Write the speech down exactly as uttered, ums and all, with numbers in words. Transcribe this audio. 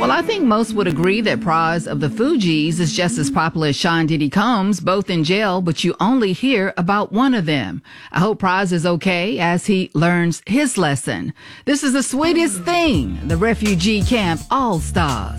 Well, I think most would agree that Pras of the Fugees is just as popular as Sean Diddy Combs, both in jail, but you only hear about one of them. I hope Pras is okay as he learns his lesson. This is the sweetest thing, the Refugee Camp All-Stars.